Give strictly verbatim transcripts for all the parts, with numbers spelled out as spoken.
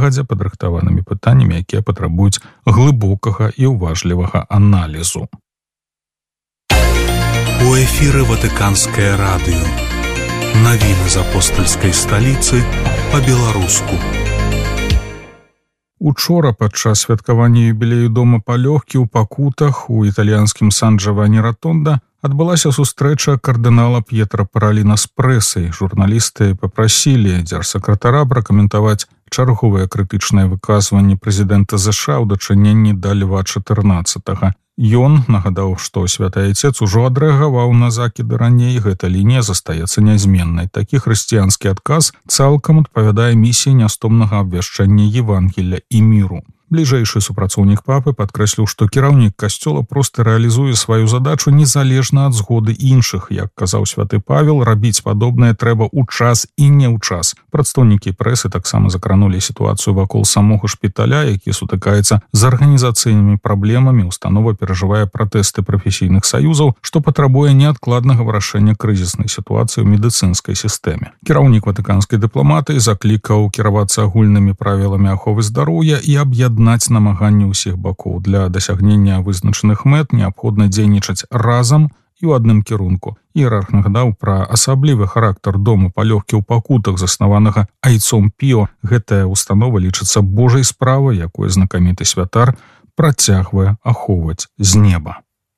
загадзя падрыхтаванымі пытаннямі, якія патрабуюць глыбокага і ўважлівага аналізу. У эфіры Ватыканскае радыё. Навіны з апостальскай сталіцы па-беларуску. Учора падчас святкавання юбілею дома палёгкі ў Пакутах у італьянскім Сан-Джавані-Ратонда адбылася сустрэча кардынала П'етра Параліна з прэсай. Журналісты папрасілі дзяржсакратара пракаментаваць чарговыя крытычныя выказванні прэзідэнта ЗША ў дачыненні да Льва чатырнаццатага. Ён нагадаў, што святы айцец ужо адрэагаваў на закіды раней, гэта лінія застаецца нязменнай. Такі хрысціянскі адказ цалкам адпавядае місіі нястомнага абвяшчэння Евангелля і міру. Бліжэйшы супрацоўнік папы падкрэсліў, што кіраўнік касцёла проста рэалізуе сваю задачу незалежна ад згоды іншых. Як казаў святы Павел, рабіць падобнае трэба ў час і не ў час. Прадстаўнікі прэсы таксама закранулі сітуацыю вакол самога шпіталя, які сутыкаецца з арганізацыйнымі праблемамі. Установа перажывае пратэсты прафесійных саюзаў, што патрабуе неадкладнага вырашэння крызіснай сітуацыі ў медыцынскай сістэме. Кіраўнік ватыканскай дыпламатыі заклікаў кіравацца агульнымі правіламі аховы здароўя і аб'яднання намаганні ўсіх бакоў. Для дасягнення вызначаных мэт неабходна дзейнічаць разам і ў адным кірунку. Іерарх нагадаў пра асаблівы характар дому палёгкі ў Пакутах, заснаванага айцом Піо. Гэтая установа лічыцца Божай справай, якую знакаміты святар працягвае ахоўваць з неба.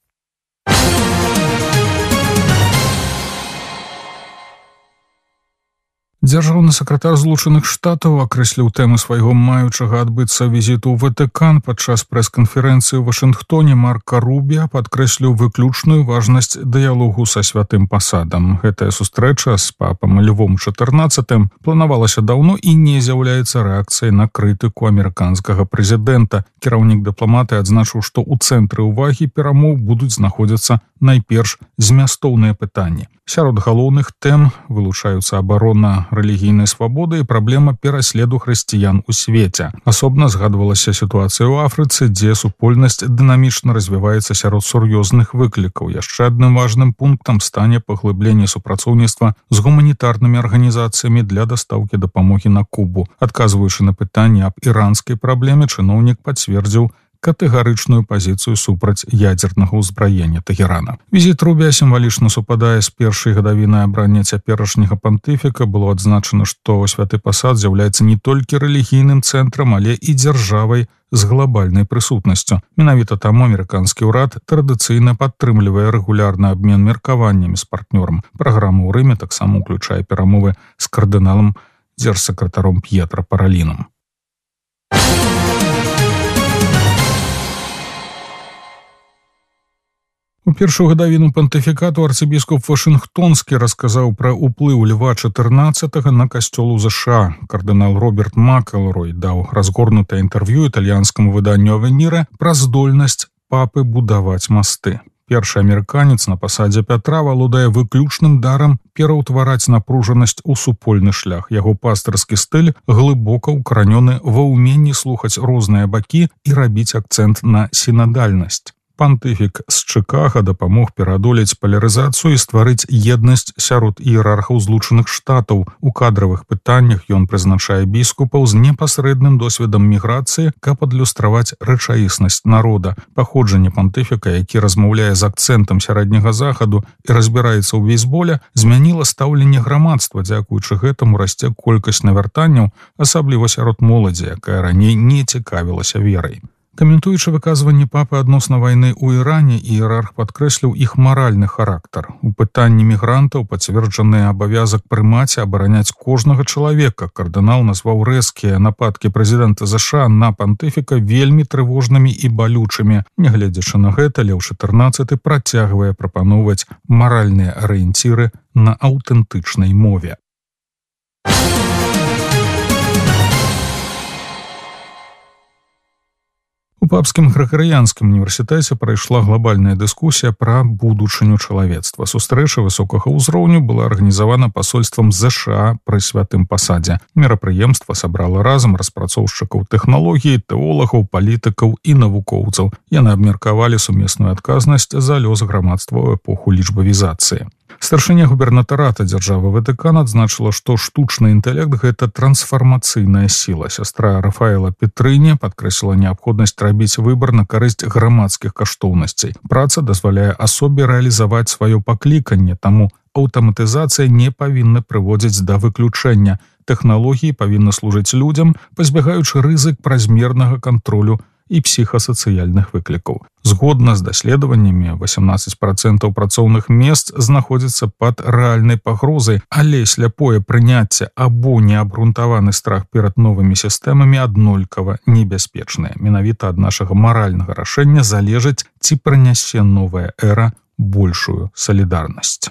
Дзяржаўны сакратар Злучаных Штатаў акрэсліў тэмы свайго маючага адбыцца візіту ў Ватыкан. Падчас прэс-канферэнцыі ў Вашынгтоне Марка Рубіа падкрэсліў выключную важнасць дыялогу са святым пасадам. Гэтая сустрэча з папам Львом чатырнаццатым планавалася даўно і не з'яўляецца рэакцыяй на крытыку амерыканскага прэзідэнта. Кіраўнік дыпламаты адзначыў, што ў цэнтры ўвагі перамоў будуць знаходзіцца найперш змястоўныя пытанні. Сярод галоўных тэм вылучаюцца абарона рэлігійнай свабоды і праблема пераследу хрысціян у свеце. Асобна згадвалася сітуацыя ў Афрыцы, дзе супольнасць дынамічна развіваецца сярод сур'ёзных выклікаў. Яшчэ адным важным пунктам стане паглыбленне супрацоўніцтва з гуманітарнымі арганізацыямі для дастаўкі дапамогі на Кубу. Адказваючы на пытанне аб іранскай праблеме, чыноўнік пацвердзіў катэгарычную пазіцыю супраць ядзернага ўзбраення Тэгерана. Візіт Рубіа сімвалічна супадае з першай гадавінай абрання цяперашняга пантыфіка. Было адзначана, што святы пасад з'яўляецца не толькі рэлігійным цэнтрам, але і дзяржавай з глобальнай прысутнасцю. Менавіта таму амерыканскі ўрад традыцыйна падтрымлівае рэгулярны абмен меркаваннямі з партнёрам. Праграма ў Рыме таксама ўключае перамовы з кардыналам дзяржсакратаром П'етра Паралінам. У першую гадавіну пантыфікату арцыбіскуп Вашынгтонскі расказаў пра ўплыў Льва чатырнаццатага на касцёл у ЗША. Кардынал Роберт Макэлрой даў разгорнутае інтэрв'ю італьянскаму выданню «Авеніра» пра здольнасць папы будаваць масты. Першы амерыканец на пасадзе Пятра валодае выключным дарам пераўтвараць напружанасць у супольны шлях. Яго пастырскі стыль глыбока ўкаранёны ва ўменні слухаць розныя бакі і рабіць акцэнт на сінадальнасць. Пантыфік з Чыкага дапамог пераадолець палярызацыю і стварыць еднасць сярод іерархаў Злучаных Штатаў. У кадравых пытаннях ён прызначае біскупаў з непасрэдным досведам міграцыі, каб адлюстраваць рэчаіснасць народа. Паходжанне пантыфіка, які размаўляе з акцэнтам сярэдняга захаду і разбіраецца ў бейсболе, змяніла стаўленне грамадства. Дзякуючы гэтаму расце колькасць навяртанняў, асабліва сярод моладзі, якая раней не цікавілася верай. Каментуючы выказванні папы адносна вайны ў Іране, іерарх падкрэсліў іх маральны характар. У пытанні мігрантаў пацверджаны абавязак прымаць і абараняць кожнага чалавека. Кардынал назваў рэзкія нападкі прэзідэнта ЗША на пантыфіка вельмі трывожнымі і балючымі. Нягледзячы на гэта, Леў чатырнаццаты працягвае прапаноўваць маральныя арыенціры на аўтэнтычнай мове. У папскім грэгарыянскім універсітэце прайшла глобальная дыскусія пра будучыню чалавецтва. Сустрэча высокага ўзроўню была арганізавана пасольствам ЗША пры святым пасадзе. Мерапрыемства сабрала разам распрацоўшчыкаў тэхналогіі, тэолагаў, палітыкаў і навукоўцаў. Яны абмеркавалі сумесную адказнасць за лёс грамадства ў эпоху лічбавізацыі. Старшыня губернатарата дзяржавы Ватыкан адзначыла, што штучны інтэлект – гэта трансфармацыйная сіла. Сястра Рафаэла Петрыні падкрэсліла неабходнасць рабіць выбар на карысць грамадскіх каштоўнасцей. Праца дазваляе асобе рэалізаваць сваё пакліканне, таму аўтаматызацыя не павінна прыводзіць да выключэння. Тэхналогіі павінны служыць людзям, пазбягаючы рызык празмернага кантролю і псіхасацыяльных выклікаў. Згодна з даследаваннямі, васемнаццаць працэнтаў працоўных месц знаходзіцца пад рэальнай пагрозай, але сляпое прыняцце або неабгрунтаваны страх перад новымі сістэмамі аднолькава небяспечныя. Менавіта ад нашага маральнага рашэння залежыць, ці прынясе новая эра большую салідарнасць.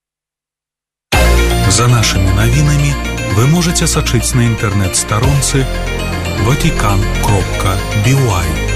За нашими новинами вы можете сочить на интернет-сторонце ватикан кропка би уай.